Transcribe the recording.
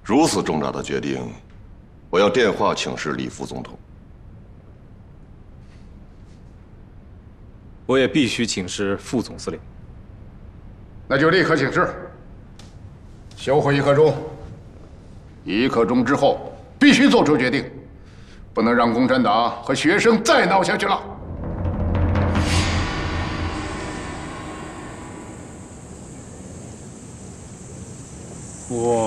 如此重大的决定，我要电话请示李副总统。 我也必须请示副总司令。 那就立刻请示。休会1刻钟，1刻钟之后必须做出决定，不能让共产党和学生再闹下去了。 我。